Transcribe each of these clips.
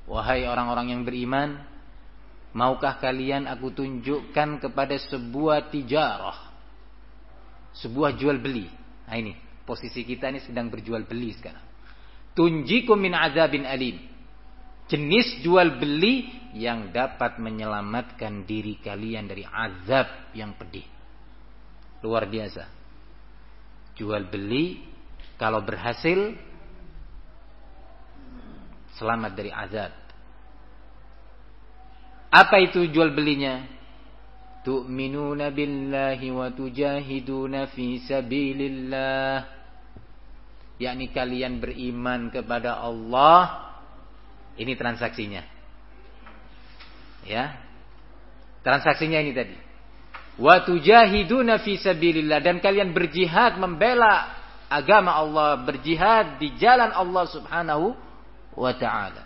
Wahai orang-orang yang beriman, maukah kalian aku tunjukkan kepada sebuah tijarah, sebuah jual beli. Nah ini, posisi kita ini sedang berjual beli sekarang. Tunjikum min azabin alim. Jenis jual beli yang dapat menyelamatkan diri kalian dari azab yang pedih. Luar biasa. Jual beli kalau berhasil selamat dari azab. Apa itu jual belinya? Tu'minuna billahi wa tujahiduna fi sabilillah. Yakni kalian beriman kepada Allah. Ini transaksinya. Ya. Transaksinya ini tadi. Wa tujahiduna fi sabilillah, dan kalian berjihad membela agama Allah, berjihad di jalan Allah Subhanahu wa ta'ala.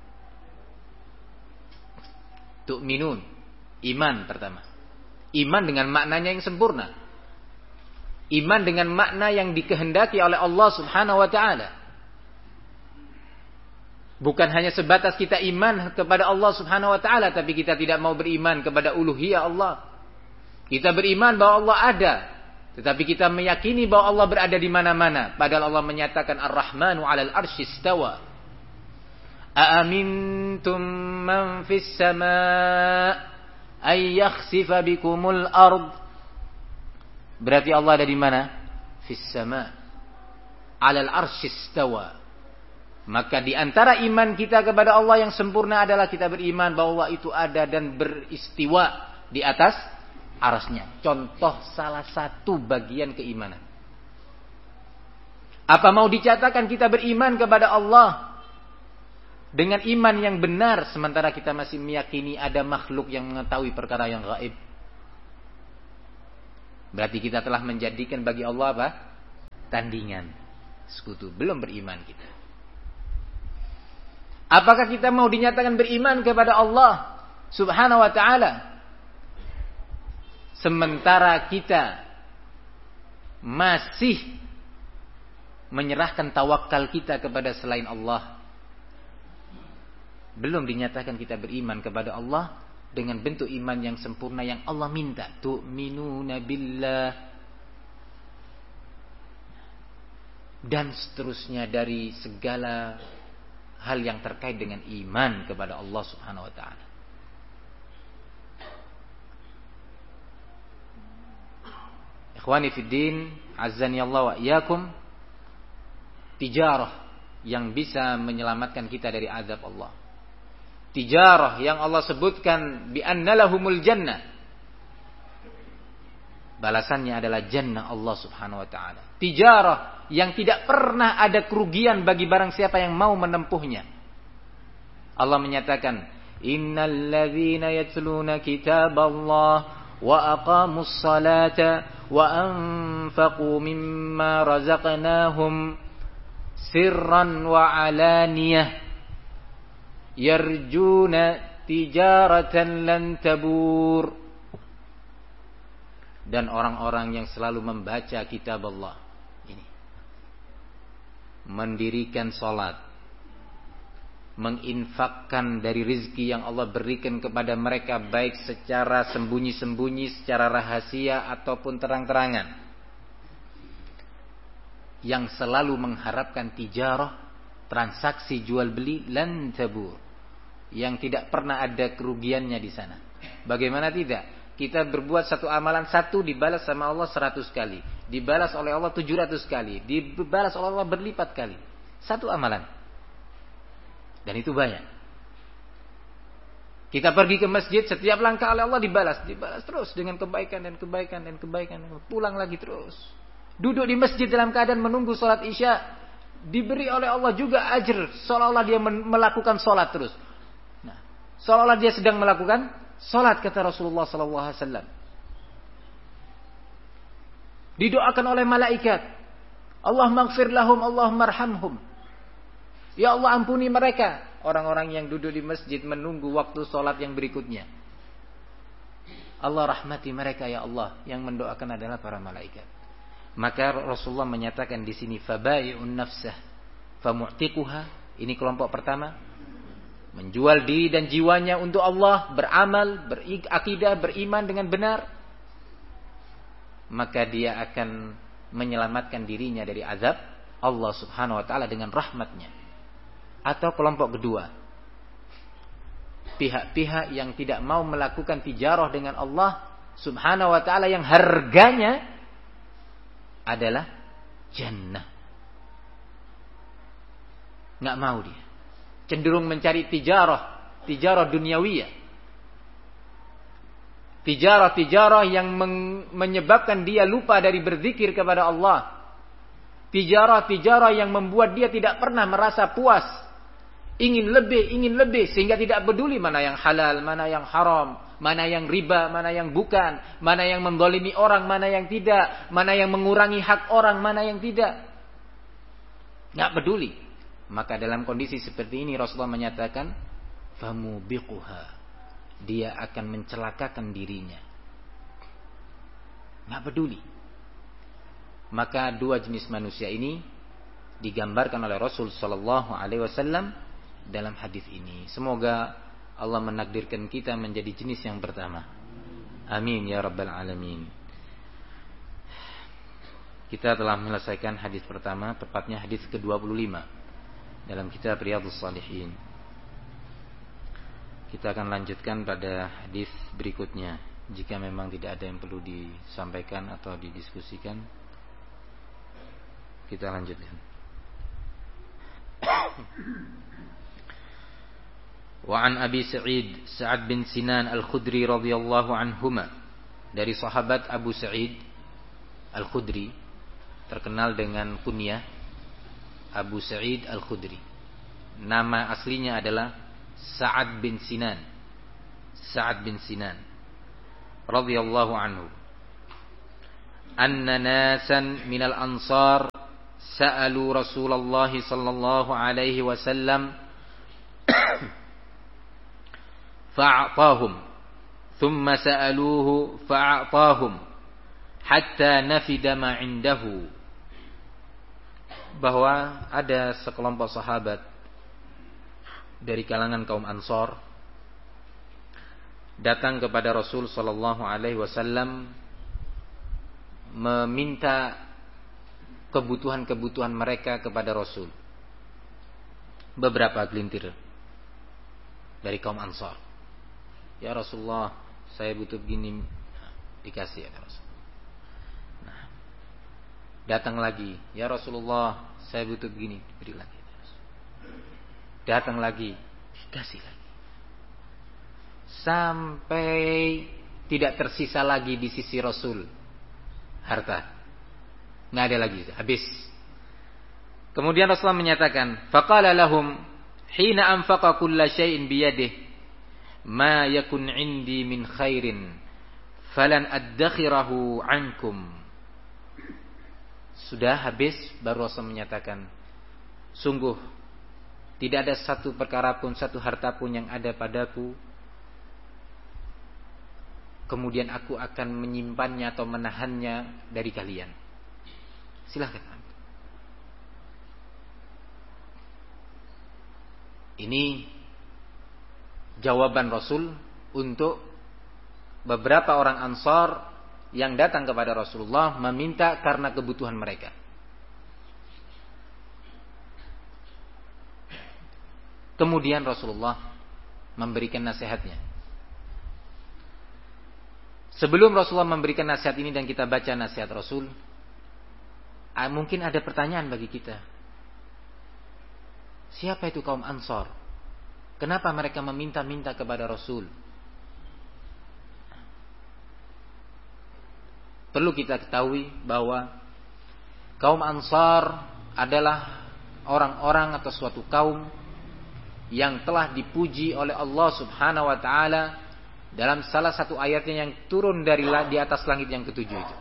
Tu'minun, iman pertama. Iman dengan maknanya yang sempurna. Iman dengan makna yang dikehendaki oleh Allah Subhanahu wa ta'ala. Bukan hanya sebatas kita iman kepada Allah Subhanahu wa ta'ala, tapi kita tidak mau beriman kepada uluhiyah Allah. Kita beriman bahwa Allah ada, tetapi kita meyakini bahwa Allah berada di mana-mana. Padahal Allah menyatakan Ar-Rahmanu 'alal 'arsy istawa. Aamintum man fis sama' ay yakhsifa bikumul ard. Berarti Allah ada di mana? Fis sama'. 'Alal 'arsy istawa. Maka di antara iman kita kepada Allah yang sempurna adalah kita beriman bahwa Allah itu ada dan beristiwa di atas arasnya. Contoh salah satu bagian keimanan. Apa mau dikatakan kita beriman kepada Allah dengan iman yang benar, sementara kita masih meyakini ada makhluk yang mengetahui perkara yang gaib? Berarti kita telah menjadikan bagi Allah apa? Tandingan, sekutu. Belum beriman kita. Apakah kita mau dinyatakan beriman kepada Allah Subhanahu wa ta'ala, sementara kita masih menyerahkan tawakal kita kepada selain Allah? Belum dinyatakan kita beriman kepada Allah dengan bentuk iman yang sempurna yang Allah minta. Tu'minuna billah, dan seterusnya dari segala hal yang terkait dengan iman kepada Allah Subhanahu wa ta'ala. Ikhwani fiddin, azzani Allah wa iyyakum, tijarah yang bisa menyelamatkan kita dari azab Allah. Tijarah yang Allah sebutkan bi anna lahumul jannah. Balasannya adalah jannah Allah Subhanahu wa ta'ala. Tijarah yang tidak pernah ada kerugian bagi barang siapa yang mau menempuhnya. Allah menyatakan, innal ladzina yatluna kitaballah wa aqamus salata wa anfaqu mimma razaqnahum sirran wa alaniyah yarjuna tijaratan lan tabur. Dan orang-orang yang selalu membaca kitab Allah ini, mendirikan salat, menginfakkan dari rizki yang Allah berikan kepada mereka, baik secara sembunyi-sembunyi, secara rahasia ataupun terang-terangan, yang selalu mengharapkan tijarah, transaksi jual beli, lan tabur, yang tidak pernah ada kerugiannya di sana. Bagaimana tidak? Kita berbuat satu amalan, satu dibalas sama Allah 100 kali, dibalas oleh Allah 700 kali, dibalas oleh Allah berlipat kali. Satu amalan. Dan itu banyak. Kita pergi ke masjid, setiap langkah oleh Allah dibalas terus dengan kebaikan dan kebaikan dan kebaikan. Pulang lagi terus. Duduk di masjid dalam keadaan menunggu sholat isya, diberi oleh Allah juga ajr, seolah-olah dia melakukan sholat terus. Nah, seolah-olah dia sedang melakukan salat, kata Rasulullah sallallahu alaihi wasallam. Didoakan oleh malaikat, Allahumma ighfir lahum, Allahumma arhamhum. Ya Allah, ampuni mereka, orang-orang yang duduk di masjid menunggu waktu salat yang berikutnya. Allah rahmati mereka ya Allah. Yang mendoakan adalah para malaikat. Maka Rasulullah menyatakan di sini, fabai'un nafsah famu'tiquha. Ini kelompok pertama. menjual diri dan jiwanya untuk Allah, beramal, berakidah, beriman dengan benar, maka dia akan menyelamatkan dirinya dari azab Allah Subhanahu wa taala dengan rahmatnya. Atau kelompok kedua, pihak-pihak yang tidak mau melakukan tijarah dengan Allah Subhanahu wa taala yang harganya adalah jannah. Enggak mau dia. Cenderung mencari tijarah duniawiyah. Tijarah yang menyebabkan dia lupa dari berzikir kepada Allah. Tijarah yang membuat dia tidak pernah merasa puas. Ingin lebih sehingga tidak peduli mana yang halal, mana yang haram, mana yang riba, mana yang bukan, mana yang menzalimi orang, mana yang tidak, mana yang mengurangi hak orang, mana yang tidak. Enggak peduli. Maka dalam kondisi seperti ini Rasulullah menyatakan, famubiquha. Dia akan mencelakakan dirinya. Enggak peduli. Maka dua jenis manusia ini digambarkan oleh Rasul sallallahu alaihi wasallam dalam hadis ini. Semoga Allah menakdirkan kita menjadi jenis yang pertama. Amin ya rabbal alamin. Kita telah menyelesaikan hadis pertama, tepatnya hadis ke-25 dalam kitab Riyadhus Shalihin. Kita akan lanjutkan pada hadis berikutnya. Jika memang tidak ada yang perlu disampaikan atau didiskusikan, kita lanjutkan. Wa an Abi Sa'ad bin Sinan Al-Khudri radhiyallahu anhuma, dari sahabat Abu Sa'id Al-Khudri, terkenal dengan kunyah Abu Sa'id Al-Khudri. Nama aslinya adalah Sa'ad bin Sinan. Sa'ad bin Sinan radhiyallahu anhu. Anna nasan minal ansar sa'alu Rasulullah sallallahu alaihi wasallam fa'atahum, thumma sa'aluhu fa'atahum hatta nafida ma 'indahu. Bahwa ada sekelompok sahabat dari kalangan kaum Ansor datang kepada Rasul sallallahu alaihi wasallam meminta kebutuhan-kebutuhan mereka kepada Rasul. Beberapa gelintir dari kaum Ansor. Ya Rasulullah, saya butuh begini, dikasih ya Rasul. Nah, datang lagi, ya Rasulullah, saya butuh begini, diberi lagi. Datang lagi, dikasih lagi. Sampai tidak tersisa lagi di sisi Rasul harta. Nggak ada lagi, habis. Kemudian Rasulullah menyatakan, faqala lahum hina anfaqa kulla syai'in biyadihi ma yakun 'indi min khairin falan addakhirahu 'ankum. Sudah habis, baru Rasul menyatakan, sungguh tidak ada satu perkara pun, satu harta pun yang ada padaku, kemudian aku akan menyimpannya atau menahannya dari kalian. Silahkan. Ini jawaban Rasul untuk beberapa orang Ansar yang datang kepada Rasulullah meminta karena kebutuhan mereka. Kemudian Rasulullah memberikan nasihatnya. Sebelum Rasulullah memberikan nasihat ini dan kita baca nasihat Rasul, mungkin ada pertanyaan bagi kita. Siapa itu kaum Ansar? Kenapa mereka meminta-minta kepada Rasul? Perlu kita ketahui bahwa kaum Ansar adalah orang-orang atau suatu kaum yang telah dipuji oleh Allah Subhanahu wa taala dalam salah satu ayatnya yang turun dari di atas langit yang ketujuh itu.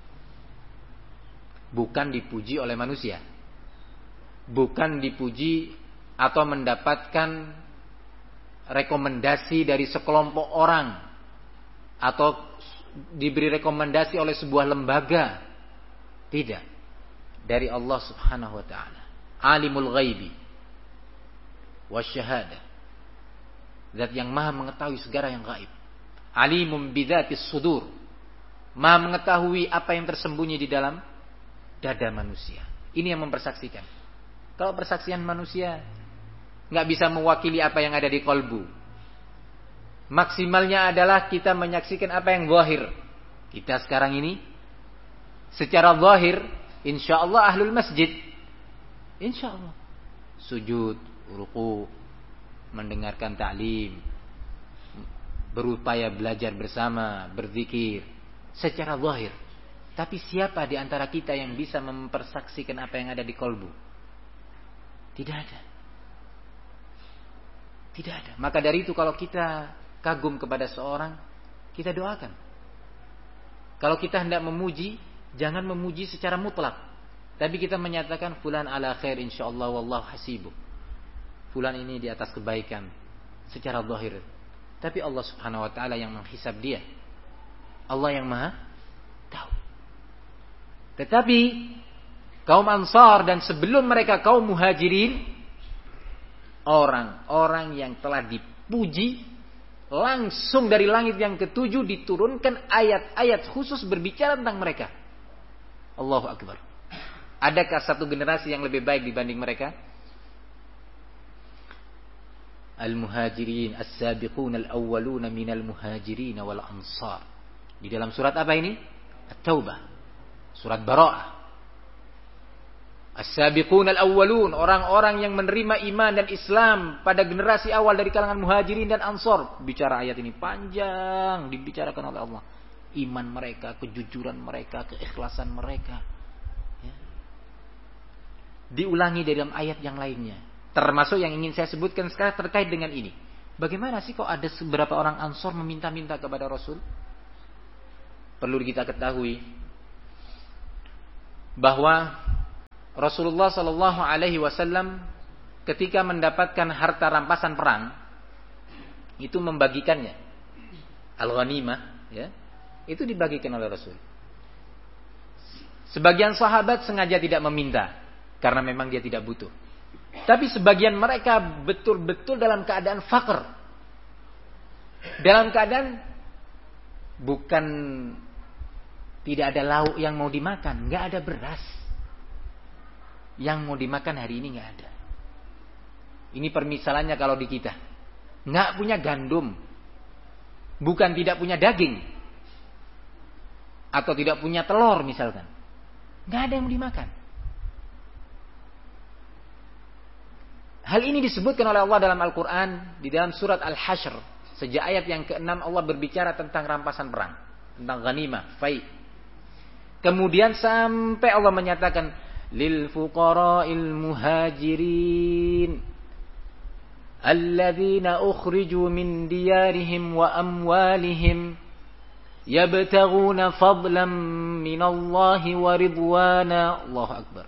Bukan dipuji oleh manusia. Bukan dipuji atau mendapatkan rekomendasi dari sekelompok orang atau diberi rekomendasi oleh sebuah lembaga. Tidak. Dari Allah Subhanahu wa taala. Alimul ghaibi wasyahada. Zat yang maha mengetahui segala yang gaib. Alimum bidzatis sudur. Maha mengetahui apa yang tersembunyi di dalam dada manusia. Ini yang mempersaksikan. Kalau persaksian manusia nggak bisa mewakili apa yang ada di kolbu. Maksimalnya adalah kita menyaksikan apa yang zahir. Kita sekarang ini secara zahir, insya Allah ahlul masjid, insya Allah sujud, ruku, mendengarkan ta'lim, berupaya belajar bersama, berzikir secara zahir. Tapi siapa di antara kita yang bisa mempersaksikan apa yang ada di kolbu? Tidak ada. Tidak ada. Maka dari itu kalau kita kagum kepada seorang, kita doakan. Kalau kita hendak memuji, jangan memuji secara mutlak. Tapi kita menyatakan fulan ala khair insyaallah wallahu hasibuk. Fulan ini di atas kebaikan secara zahir. Tapi Allah Subhanahu wa taala yang menghisab dia. Allah yang Maha tahu. Tetapi kaum Ansar dan sebelum mereka kaum Muhajirin, orang-orang yang telah dipuji, langsung dari langit yang ketujuh diturunkan ayat-ayat khusus berbicara tentang mereka. Allahu Akbar. Adakah satu generasi yang lebih baik dibanding mereka? Al-Muhajirin, as-sabiqun al-awwaluna minal muhajirin wal ansar. Di dalam surat apa ini? At-Taubah. Surat Bara'ah. As-sabiqun al-awwalun, orang-orang yang menerima iman dan Islam pada generasi awal dari kalangan Muhajirin dan Ansor. Bicara ayat ini panjang dibicarakan oleh Allah. Iman mereka, kejujuran mereka, keikhlasan mereka. Ya. Diulangi dalam ayat yang lainnya. Termasuk yang ingin saya sebutkan sekarang terkait dengan ini. Bagaimana sih kok ada beberapa orang Ansor meminta-minta kepada Rasul? Perlu kita ketahui bahwa Rasulullah Shallallahu Alaihi Wasallam ketika mendapatkan harta rampasan perang itu membagikannya, al-ghanimah, ya, itu dibagikan oleh Rasul. Sebagian sahabat sengaja tidak meminta karena memang dia tidak butuh. Tapi sebagian mereka betul-betul dalam keadaan faqr, dalam keadaan bukan tidak ada lauk yang mau dimakan, nggak ada beras yang mau dimakan hari ini, nggak ada. Ini permisalannya kalau di kita, nggak punya gandum, bukan tidak punya daging, atau tidak punya telur misalkan, nggak ada yang mau dimakan. Hal ini disebutkan oleh Allah dalam Al-Quran di dalam surat Al-Hashr. Sejak ayat yang ke-6 Allah berbicara tentang rampasan perang, tentang ghanimah, fai. Kemudian sampai Allah menyatakan lil fuqara'il muhajirin alladzina ukhriju min diyarihim wa amwalihim yabtaghuna fadlan minallahi wa ridwana. Allahu akbar.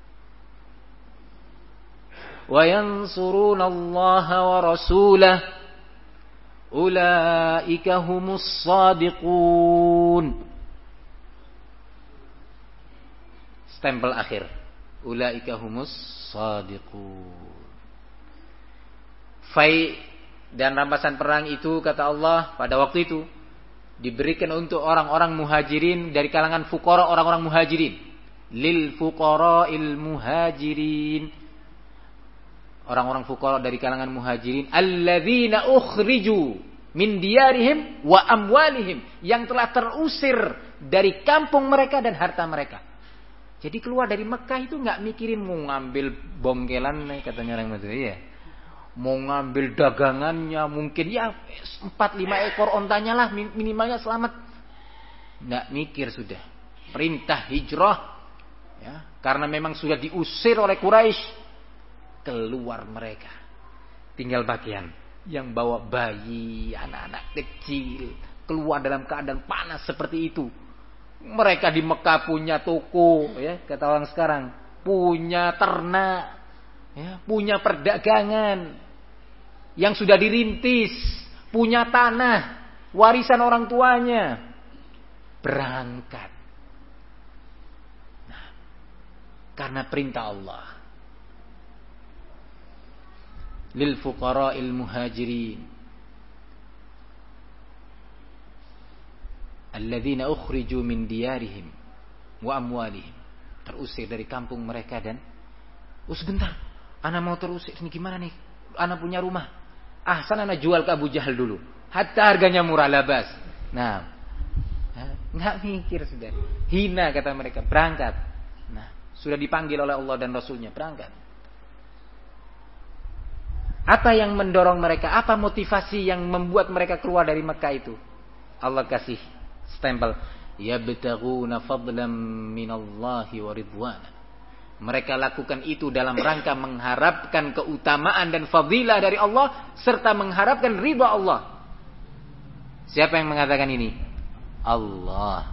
Wa yansuruna Allah wa rasulahu ulaika humus shadiqun. Stempel akhir. Ulaika humus shadiqun. Fai dan rampasan perang itu kata Allah pada waktu itu diberikan untuk orang-orang muhajirin dari kalangan fuqara, orang-orang muhajirin. Lil fuqara'il muhajirin. Orang-orang fuqara dari kalangan muhajirin alladzina ukhriju min diyarihim wa amwalihim, yang telah terusir dari kampung mereka dan harta mereka. Jadi keluar dari Mekah itu nggak mikirin mau ngambil bongkelan, katanya orang Madura, ya. Mau ngambil dagangannya, mungkin ya 4-5 ekor ontanya lah minimalnya selamat. Nggak mikir sudah. Perintah hijrah, ya, karena memang sudah diusir oleh Quraisy. Keluar mereka. Tinggal bagian yang bawa bayi, anak-anak kecil, keluar dalam keadaan panas seperti itu. Mereka di Mekah punya toko, ya, kata orang sekarang, punya ternak, ya, punya perdagangan yang sudah dirintis, punya tanah, warisan orang tuanya. Berangkat. Nah, karena perintah Allah. Lil fuqara'il muhajirin alladzina ukhriju min diyarihim wa amwalihim. Terusir dari kampung mereka dan sebentar, ana mau terusir ini gimana nih? Ana punya rumah. Sana ana jual ke Abu Jahal dulu. Hatta harganya murah labas. Nah, enggak mikir sudah. Hina kata mereka, berangkat. Nah, sudah dipanggil oleh Allah dan Rasulnya, berangkat. Apa yang mendorong mereka? Apa motivasi yang membuat mereka keluar dari Mekah itu? Allah kasih stempel, yabtaghuna fadlan minallahi wa ridwana. Mereka lakukan itu dalam rangka mengharapkan keutamaan dan fadilah dari Allah serta mengharapkan ridha Allah. Siapa yang mengatakan ini? Allah.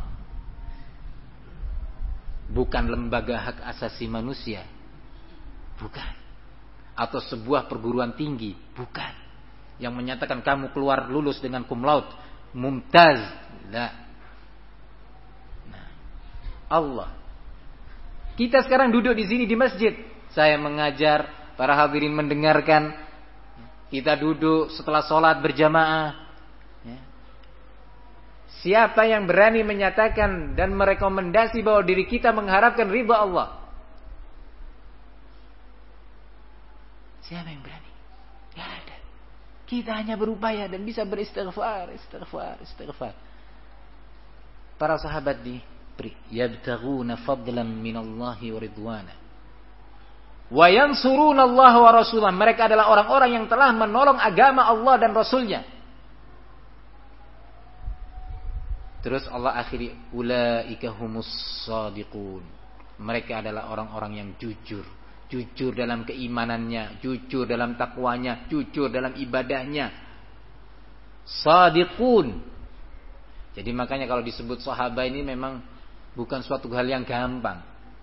Bukan lembaga hak asasi manusia. Bukan. Atau sebuah perguruan tinggi. Bukan. Yang menyatakan kamu keluar lulus dengan cum laude, mumtaz. La. Nah, Allah. Kita sekarang duduk di sini di masjid. Saya mengajar, para hadirin mendengarkan. Kita duduk setelah sholat berjamaah. Siapa yang berani menyatakan dan merekomendasi bahwa diri kita mengharapkan ridha Allah? Siapa yang berani? Tidak ada. Kita hanya berupaya dan bisa beristighfar, istighfar. Para sahabat yabtaghuna fadlan minallahi wa ridwana wa yansuruna Allah wa rasulah. Mereka adalah orang-orang yang telah menolong agama Allah dan Rasulnya. Terus Allah akhiri, ulaika humus shadiqun. Mereka adalah orang-orang yang jujur dalam keimanannya, jujur dalam takwanya, jujur dalam ibadahnya. Shadiqun. Jadi makanya kalau disebut sahabat ini memang bukan suatu hal yang gampang.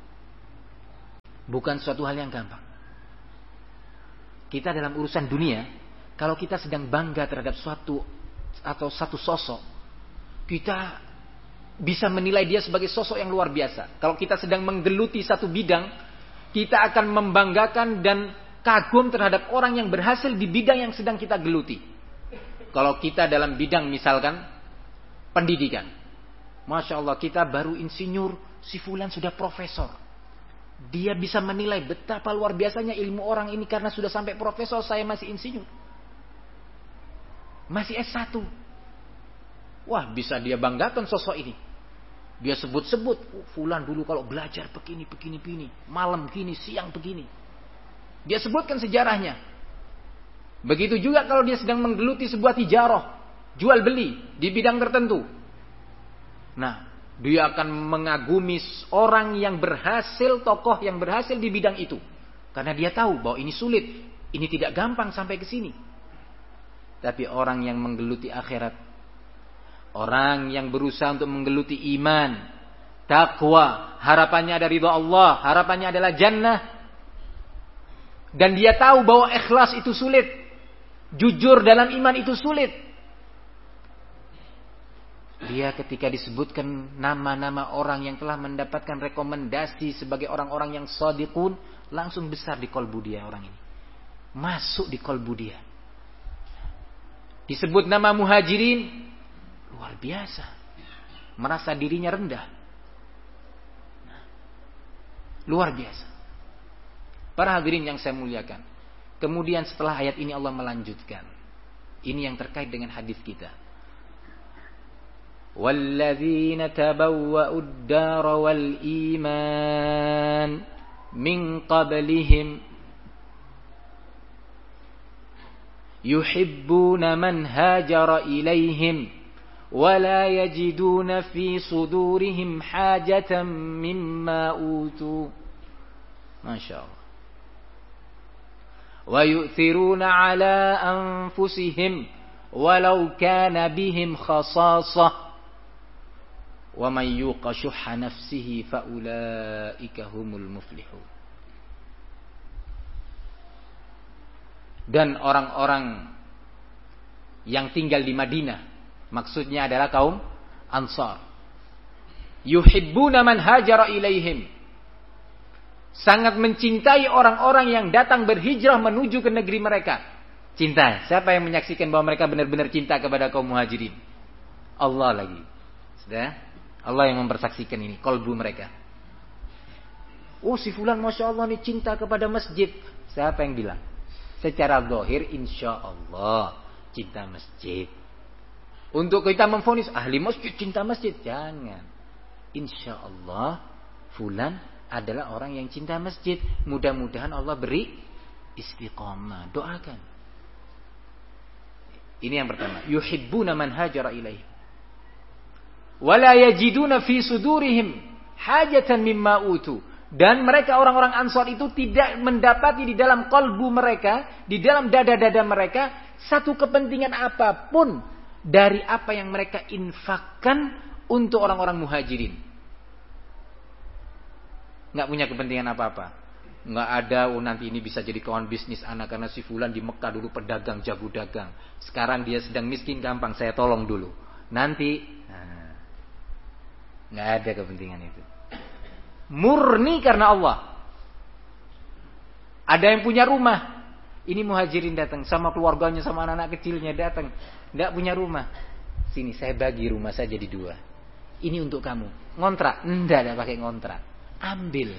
Bukan suatu hal yang gampang. Kita dalam urusan dunia, kalau kita sedang bangga terhadap suatu atau satu sosok, kita bisa menilai dia sebagai sosok yang luar biasa. Kalau kita sedang menggeluti satu bidang, kita akan membanggakan dan kagum terhadap orang yang berhasil di bidang yang sedang kita geluti. Kalau kita dalam bidang misalkan pendidikan, Masya Allah, kita baru insinyur, si fulan sudah profesor. Dia bisa menilai betapa luar biasanya ilmu orang ini karena sudah sampai profesor, saya masih insinyur. Masih S1. Wah, bisa dia banggakan sosok ini. Dia sebut-sebut, fulan dulu kalau belajar begini, malam begini, siang begini. Dia sebutkan sejarahnya. Begitu juga kalau dia sedang menggeluti sebuah tijarah, jual beli di bidang tertentu. Nah, dia akan mengagumi orang yang berhasil, tokoh yang berhasil di bidang itu. Karena dia tahu bahwa ini sulit, ini tidak gampang sampai ke sini. Tapi orang yang menggeluti akhirat, orang yang berusaha untuk menggeluti iman, takwa, harapannya ada ridha Allah, harapannya adalah jannah. Dan dia tahu bahwa ikhlas itu sulit, jujur dalam iman itu sulit. Dia ketika disebutkan nama-nama orang yang telah mendapatkan rekomendasi sebagai orang-orang yang shadiqun, langsung besar di kolbu dia orang ini. Masuk di kolbu dia. Disebut nama muhajirin, luar biasa. Merasa dirinya rendah. Luar biasa. Para hadirin yang saya muliakan. Kemudian setelah ayat ini Allah melanjutkan. Ini yang terkait dengan hadis kita. وَالَّذِينَ تَبَوَّأُوا الدَّارَ وَالْإِيمَانَ مِنْ قَبْلِهِمْ يُحِبُّونَ مَنْ هَاجَرَ إِلَيْهِمْ وَلَا يَجِدُونَ فِي صُدُورِهِمْ حَاجَةً مِمَّا أُوتُوا ما شاء الله وَيُؤْثِرُونَ عَلَى أَنفُسِهِمْ وَلَوْ كَانَ بِهِمْ خَصَاصَةٌ وَمَنْ يُوقَ شُحَّ نَفْسِهِ فَأُولَئِكَ هُمُ الْمُفْلِحُونَ. Dan orang-orang yang tinggal di Madinah, maksudnya adalah kaum Ansar. Yuhibbuna man hajara ilaihim. Sangat mencintai orang-orang yang datang berhijrah menuju ke negeri mereka. Cinta. Siapa yang menyaksikan bahwa mereka benar-benar cinta kepada kaum muhajirin? Allah lagi. Sudah? Allah yang mempersaksikan ini, qalbu mereka. Oh, si fulan Masya Allah ini cinta kepada masjid. Siapa yang bilang? Secara zahir insya Allah cinta masjid. Untuk kita memvonis ahli masjid cinta masjid, jangan. Insya Allah fulan adalah orang yang cinta masjid. Mudah-mudahan Allah beri istiqamah. Doakan. Ini yang pertama. Yuhibbuna man hajara ilaih. Wala yajiduna fi sudurihim hajatan mimma utu. Dan mereka orang-orang Ansor itu tidak mendapati di dalam kalbu mereka, di dalam dada-dada mereka, satu kepentingan apapun dari apa yang mereka infakkan untuk orang-orang muhajirin. Nggak punya kepentingan apa-apa. Nggak ada, nanti ini bisa jadi kawan bisnis anak, karena si fulan di Mekah dulu pedagang, jago dagang. Sekarang dia sedang miskin, gampang saya tolong dulu. Nanti, nggak ada kepentingan itu. Murni karena Allah. Ada yang punya rumah, ini muhajirin datang sama keluarganya, sama anak-anak kecilnya datang, nggak punya rumah. Sini saya bagi rumah saya jadi 2. Ini untuk kamu. Ngontrak? Enggak pakai ngontrak. Ambil.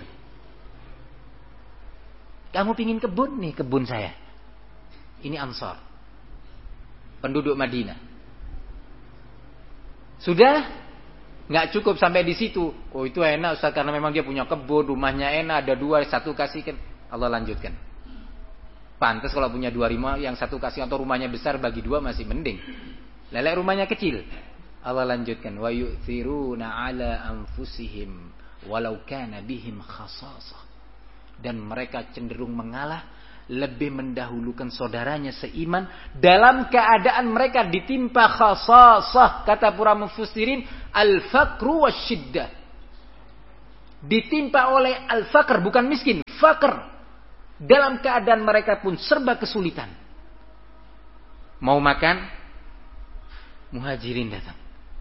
Kamu pingin kebun? Nih kebun saya. Ini Ansar, penduduk Madinah. Sudah? Nggak cukup sampai di situ. Oh itu enak Ustaz, karena memang dia punya kebun, rumahnya enak, ada 2, 1 kasihkan. Allah lanjutkan. Pantas kalau punya 2 rumah, yang 1 kasih, atau rumahnya besar bagi 2 masih mending. Lelek rumahnya kecil. Allah lanjutkan. Wa yu'thiruna ala anfusihim walau kana bihim khasasah. Dan mereka cenderung mengalah, lebih mendahulukan saudaranya seiman dalam keadaan mereka ditimpa khasasah. Kata para mufassirin, al-faqru wasyiddah. Ditimpa oleh al-faqr, bukan miskin, faqr. Dalam keadaan mereka pun serba kesulitan. Mau makan, muhajirin datang.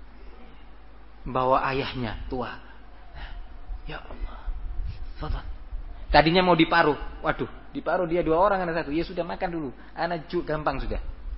Bawa ayahnya tua. Ya Allah, fadhal. Tadinya mau diparuh. Waduh, diparuh dia 2 orang, anak 1. Ya sudah makan dulu. Anak gampang sudah.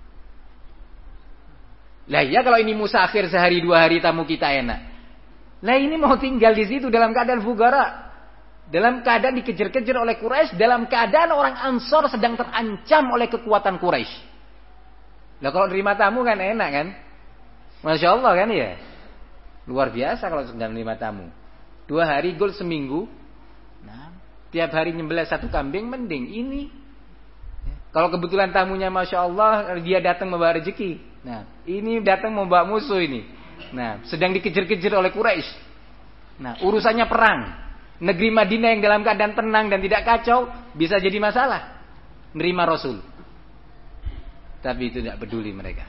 Lah ya kalau ini musafir sehari 2 hari tamu kita enak. Lah ini mau tinggal di situ dalam keadaan fugara. Dalam keadaan dikejar-kejar oleh Quraisy. Dalam keadaan orang Ansor sedang terancam oleh kekuatan Quraisy. Lah kalau nerima tamu kan enak kan. Masya Allah kan ya. Luar biasa kalau sedang nerima tamu. 2 hari gol seminggu. Nah, tiap hari nyembelih 1 kambing mending. Ini kalau kebetulan tamunya Masya Allah, dia datang membawa rezeki. Nah ini datang membawa musuh ini. Nah sedang dikejar-kejar oleh Quraisy. Nah urusannya perang. Negeri Madinah yang dalam keadaan tenang dan tidak kacau bisa jadi masalah. Nerima Rasul. Tapi itu tidak peduli mereka.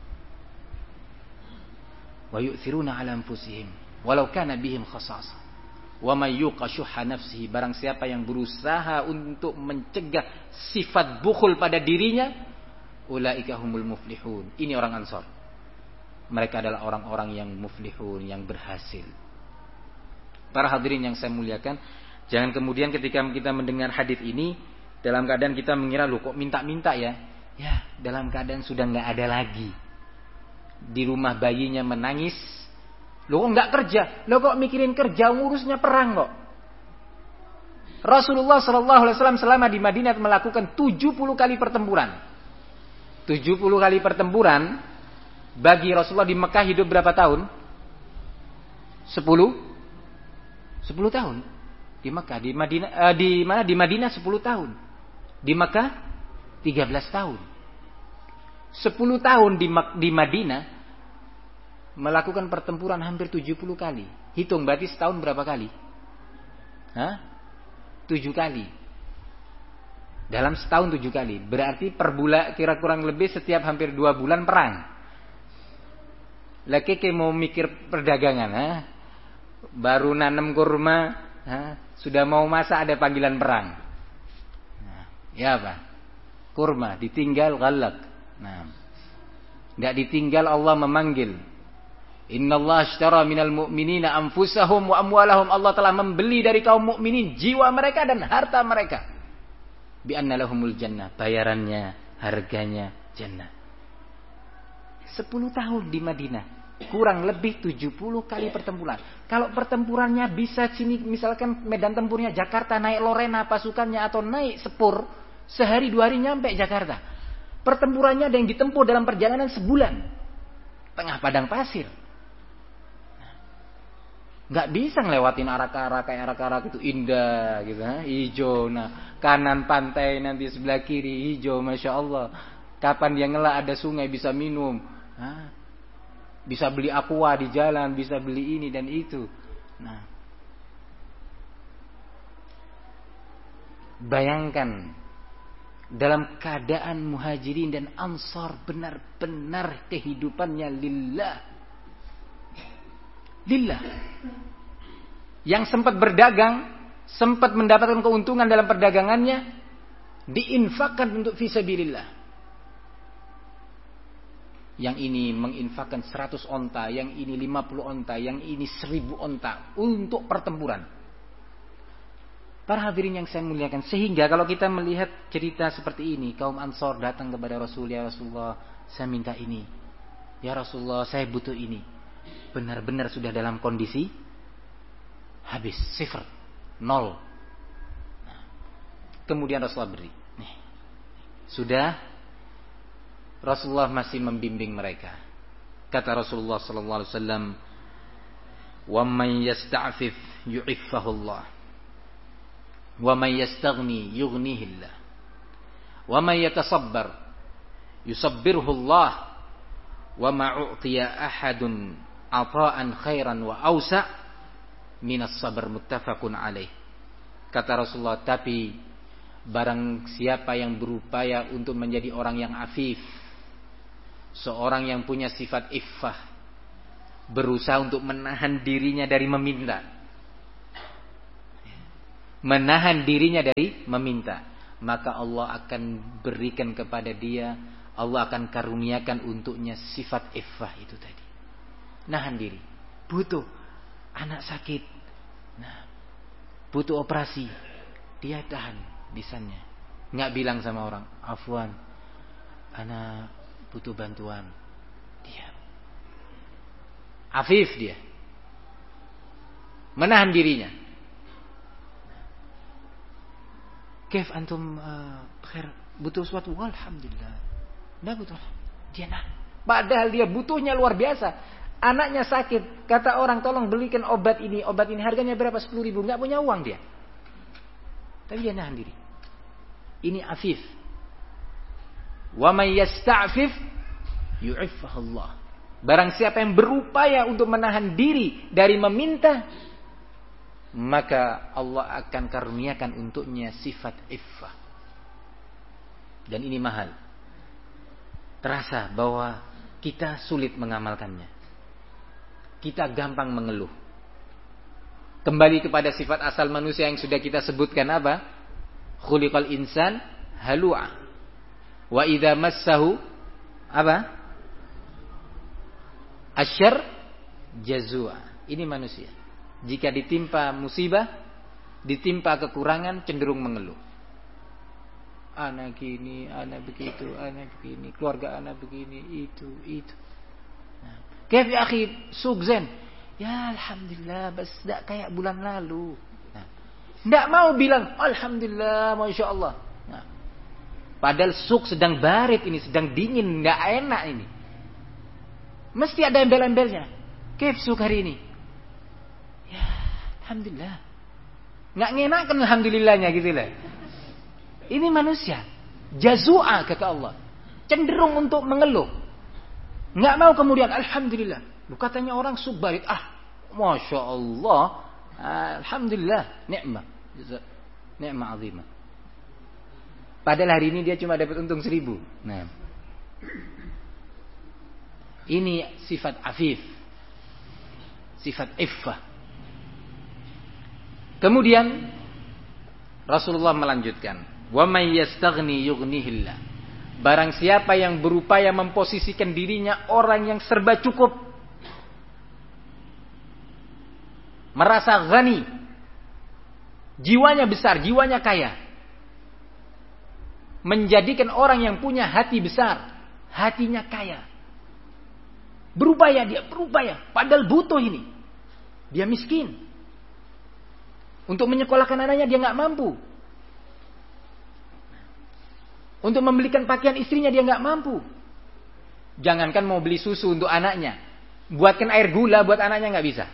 Wa yu'thiruna ala anfusihim walau kana bihim khasasah. Wa may yuqa syuhha nafsihi, barang siapa yang berusaha untuk mencegah sifat bukhul pada dirinya, ulaika humul muflihun. Ini orang Ansor. Mereka adalah orang-orang yang muflihun, yang berhasil. Para hadirin yang saya muliakan, jangan kemudian ketika kita mendengar hadis ini dalam keadaan kita mengira, loh kok minta-minta ya. Ya, dalam keadaan sudah enggak ada lagi. Di rumah bayinya menangis. Loh kok enggak kerja? Loh kok mikirin kerja, ngurusnya perang kok. Rasulullah SAW selama di Madinah melakukan 70 kali pertempuran. 70 kali pertempuran. Bagi Rasulullah di Mekah hidup berapa tahun? 10 tahun. Di Mekah, di Madinah, di Madinah 10 tahun. Di Mekah 13 tahun. 10 tahun di Madinah melakukan pertempuran hampir 70 kali. Hitung berarti setahun berapa kali? 7 kali. Dalam setahun 7 kali. Berarti per bulan kira-kira lebih setiap hampir 2 bulan perang. Lagi mau mikir perdagangan, baru nanam kurma, sudah mau masak ada panggilan perang. Ya apa? Kurma ditinggal galak. Enggak ditinggal Allah memanggil. Innallaha ashtara minal mu'minina anfusahum wa amwalahum. Allah telah membeli dari kaum mukminin jiwa mereka dan harta mereka. Bi anna lahumul jannah, bayarannya, harganya jannah. 10 tahun di Madinah. kurang lebih 70 kali pertempuran. Kalau pertempurannya bisa sini, misalkan medan tempurnya Jakarta, naik Lorena pasukannya atau naik Sepur, sehari 2 hari nyampe Jakarta. Pertempurannya ada yang ditempuh dalam perjalanan sebulan, tengah padang pasir. Nggak bisa ngelewatin arak-arak, kayak arak-arak itu indah gitu, hijau. Nah, kanan pantai, nanti sebelah kiri hijau, masya Allah. Kapan dia ngelak ada sungai bisa minum, bisa beli aqua di jalan, bisa beli ini dan itu. Nah, bayangkan dalam keadaan muhajirin dan ansar benar-benar kehidupannya lillah. Lillah. Yang sempat berdagang, sempat mendapatkan keuntungan dalam perdagangannya, diinfakkan untuk fisabilillah. Yang ini menginfakkan 100 onta, yang ini 50 onta, yang ini 1000 onta untuk pertempuran. Para hadirin yang saya muliakan, sehingga kalau kita melihat cerita seperti ini, kaum Ansor datang kepada Rasul, ya Rasulullah, saya minta ini. Ya Rasulullah, saya butuh ini. Benar-benar sudah dalam kondisi habis, 0. Nah, kemudian Rasulullah beri. Nih, sudah. Rasulullah masih membimbing mereka. Kata Rasulullah sallallahu alaihi wasallam, "Wa man yasta'fif yu'iffahu Allah. Wa man yastaghni yughnihi Allah. Wa man yatasabbar yusabbirhu Allah. Wa ma u'tiya ahadun ata'an khairan wa awsa' minas sabr." Muttafaqun alaih. Kata Rasulullah, tapi barang siapa yang berupaya untuk menjadi orang yang afif, seorang yang punya sifat iffah, berusaha untuk menahan dirinya dari meminta, menahan dirinya dari meminta, maka Allah akan berikan kepada dia, Allah akan karuniakan untuknya sifat iffah itu tadi. Nahan diri. Butuh anak sakit, nah, butuh operasi, dia tahan lisannya, nggak bilang sama orang, afwan, anak butuh bantuan, dia afif, dia menahan dirinya. Kaif antum khair, butuh sesuatu? Alhamdulillah, nggak butuh, dia nah, padahal dia butuhnya luar biasa. Anaknya sakit, kata orang, tolong belikan obat ini harganya berapa? 10.000, nggak punya uang dia, tapi dia nahan diri. Ini afif. Wa may yasta'fif yu'iffahu Allah. Barang siapa yang berupaya untuk menahan diri dari meminta, maka Allah akan karuniakan untuknya sifat iffah. Dan ini mahal. Terasa bahwa kita sulit mengamalkannya. Kita gampang mengeluh. Kembali kepada sifat asal manusia yang sudah kita sebutkan apa? Khuliqal insan halu'a. Wa idza massahu apa? Asyarr jazua. Ini manusia. Jika ditimpa musibah, ditimpa kekurangan, cenderung mengeluh. Anak gini, anak begitu, anak begini, keluarga anak begini, itu. Nah, kaif ya akhi, sukzen. Ya alhamdulillah, bas tidak kayak bulan lalu. Nah, tidak mau bilang alhamdulillah, masya Allah. Nah, padahal suk sedang barit ini, sedang dingin, nggak enak ini. Mesti ada embel-embelnya. Kaif suk hari ini? Ya, alhamdulillah. Nggak ngenakan alhamdulillahnya gitu lah. Ini manusia jazua kata Allah, cenderung untuk mengeluh. Nggak mau kemudian alhamdulillah. Lu katanya orang suk barit, masya Allah, alhamdulillah, nikmat, nikmat azimah. Padahal hari ini dia cuma dapat untung 1.000. Nah, ini sifat afif, sifat iffah. Kemudian Rasulullah melanjutkan, wa may yastaghni yughnihillah. Barang siapa yang berupaya memposisikan dirinya orang yang serba cukup, merasa ghani, jiwanya besar, jiwanya kaya, menjadikan orang yang punya hati besar, hatinya kaya. Berupaya dia, berupaya. Padahal butuh ini. Dia miskin. Untuk menyekolahkan anaknya dia nggak mampu. Untuk membelikan pakaian istrinya dia nggak mampu. Jangankan mau beli susu untuk anaknya, buatkan air gula buat anaknya nggak bisa.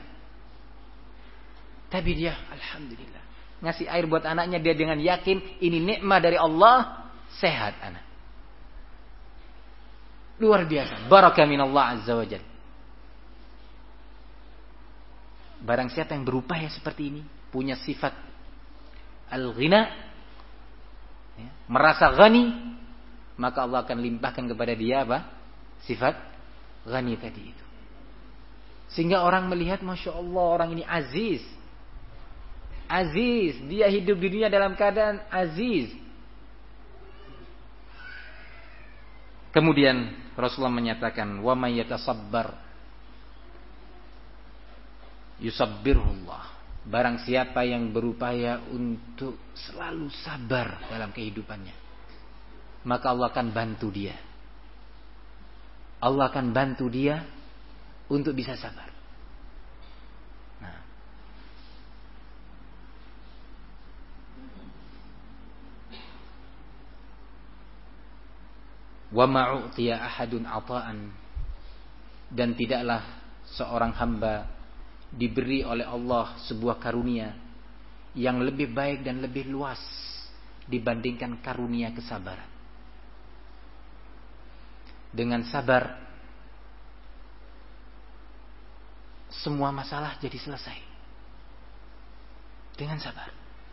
Tapi dia, alhamdulillah, ngasih air buat anaknya dia dengan yakin ini nikmat dari Allah, sehat anak. Luar biasa, barakah minallah azza wajalla. Barang siapa yang berupaya seperti ini, punya sifat al-ghina, merasa ghani, maka Allah akan limpahkan kepada dia apa? Sifat ghani tadi itu. Sehingga orang melihat, Masya Allah, orang ini aziz. Aziz, dia hidup di dunia dalam keadaan aziz. Kemudian Rasulullah menyatakan, wa may yatasabbar yusabbirullah. Barang siapa yang berupaya untuk selalu sabar dalam kehidupannya, maka Allah akan bantu dia. Allah akan bantu dia untuk bisa sabar. Nah. Wa ma'utiya ahadun ata'an, dan tidaklah seorang hamba diberi oleh Allah sebuah karunia yang lebih baik dan lebih luas dibandingkan karunia kesabaran. Dengan sabar, semua masalah jadi selesai. Dengan sabar.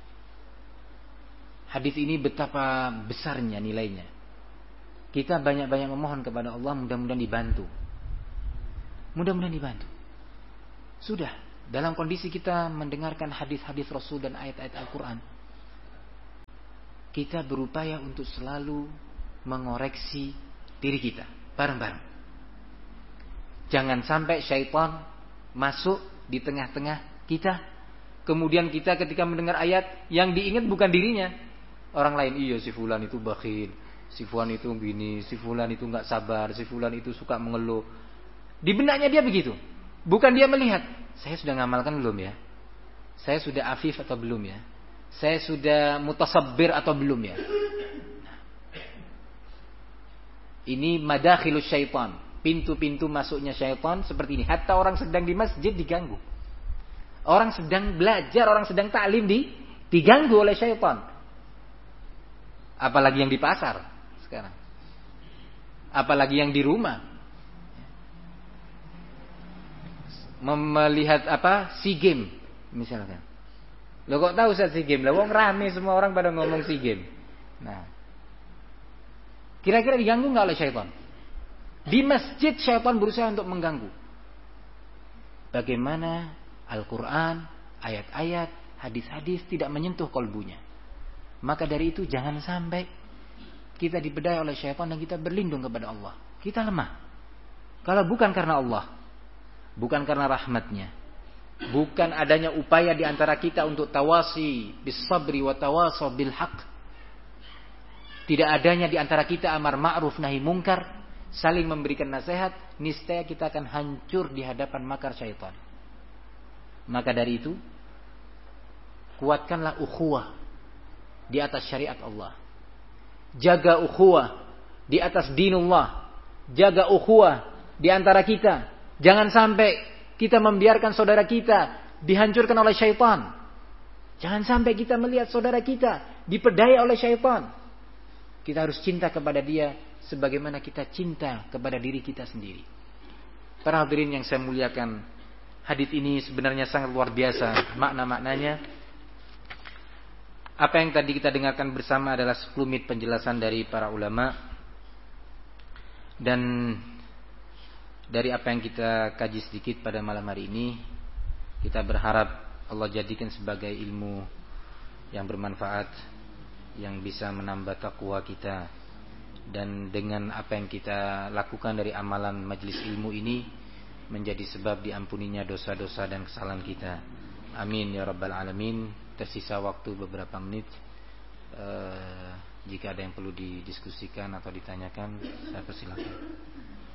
Hadis ini betapa besarnya nilainya. Kita banyak-banyak memohon kepada Allah, mudah-mudahan dibantu. Mudah-mudahan dibantu. Sudah, dalam kondisi kita mendengarkan hadis-hadis Rasul dan ayat-ayat Al-Quran, kita berupaya untuk selalu mengoreksi diri kita bareng-bareng. Jangan sampai syaitan masuk di tengah-tengah kita. Kemudian kita ketika mendengar ayat, yang diingat bukan dirinya, orang lain. Iya, si fulan itu bakhil, si fulan itu gini, si fulan itu nggak sabar, si fulan itu suka mengeluh. Di benaknya dia begitu. Bukan dia melihat, saya sudah ngamalkan belum ya? Saya sudah afif atau belum ya? Saya sudah mutasabbir atau belum ya? Ini madakhilus syaitan, pintu-pintu masuknya syaitan seperti ini. Hatta orang sedang di masjid diganggu. Orang sedang belajar, orang sedang ta'lim diganggu oleh syaitan. Apalagi yang di pasar sekarang. Apalagi yang di rumah. Melihat apa? SEA Games misalkan. Lo kok tahu SEA Games? Lah wong rame semua orang pada ngomong SEA Games. Nah, kira-kira diganggu nggak oleh syaitan? Di masjid syaitan berusaha untuk mengganggu. Bagaimana Al-Quran, ayat-ayat, hadis-hadis tidak menyentuh kolbunya. Maka dari itu jangan sampai kita dibedai oleh syaitan dan kita berlindung kepada Allah. Kita lemah. Kalau bukan karena Allah, bukan karena rahmatnya, bukan adanya upaya di antara kita untuk tawasi bis sabri wa tawasaw bil haqq, tidak adanya di antara kita amar ma'ruf nahi mungkar, saling memberikan nasihat, niscaya kita akan hancur di hadapan makar syaitan. Maka dari itu, kuatkanlah ukhuwah di atas syariat Allah. Jaga ukhuwah di atas dinullah. Jaga ukhuwah di antara kita. Jangan sampai kita membiarkan saudara kita dihancurkan oleh syaitan. Jangan sampai kita melihat saudara kita dipedaya oleh syaitan. Kita harus cinta kepada dia sebagaimana kita cinta kepada diri kita sendiri. Para hadirin yang saya muliakan, hadis ini sebenarnya sangat luar biasa makna-maknanya. Apa yang tadi kita dengarkan bersama adalah sekelumit penjelasan dari para ulama. Dan dari apa yang kita kaji sedikit pada malam hari ini, kita berharap Allah jadikan sebagai ilmu yang bermanfaat, yang bisa menambah takwa kita, dan dengan apa yang kita lakukan dari amalan majelis ilmu ini menjadi sebab diampuninya dosa-dosa dan kesalahan kita. Amin ya rabbal alamin. Tersisa waktu beberapa menit. Jika ada yang perlu didiskusikan atau ditanyakan, saya persilakan.